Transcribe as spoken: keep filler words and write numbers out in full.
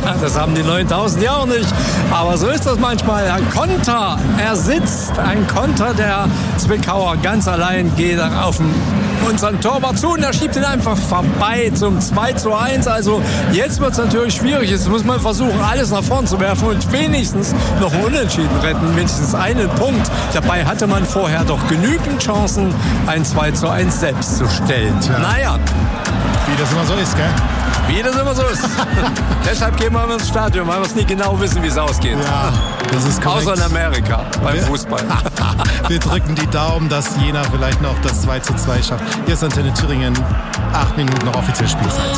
Das haben die neuntausend ja auch nicht. Aber so ist das manchmal. Ein Konter, er sitzt. Ein Konter, der Zwickauer ganz allein geht auf den, unseren Torwart zu und er schiebt ihn einfach vorbei zum zwei zu eins. Also jetzt wird es natürlich schwierig. Jetzt muss man versuchen, alles nach vorn zu werfen und wenigstens noch einen Unentschieden retten. Wenigstens einen Punkt. Dabei hatte man vorher doch genügend Chancen, ein zwei zu eins selbst zu stellen. Tja. Naja. Wie das immer so ist, gell? Wie das immer so ist. Deshalb gehen wir ins Stadion, weil wir es nicht genau wissen, wie es ausgeht. Ja, das ist korrekt. Außer in Amerika beim Wir- Fußball. Wir drücken die Daumen, dass Jena vielleicht noch das zwei zu zwei schafft. Hier ist Antenne Thüringen. Acht Minuten noch offiziell Spielzeit.